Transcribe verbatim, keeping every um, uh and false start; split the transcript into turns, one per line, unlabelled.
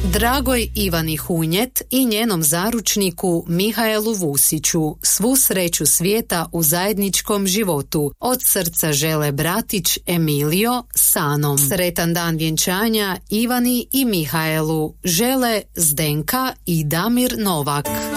Dragoj Ivani Hunjet i njenom zaručniku Mihaelu Vusiću svu sreću svijeta u zajedničkom životu. Od srca žele bratić Emilio s Anom. Sretan dan vjenčanja Ivani i Mihaelu žele Zdenka i Damir Novak.